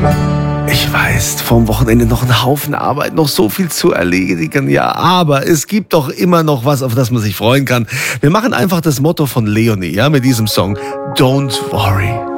Ich weiß, vom Wochenende noch ein Haufen Arbeit, noch so viel zu erledigen, ja, aber es gibt doch immer noch was, auf das man sich freuen kann. Wir machen einfach das Motto von Leonie, ja, mit diesem Song Don't Worry.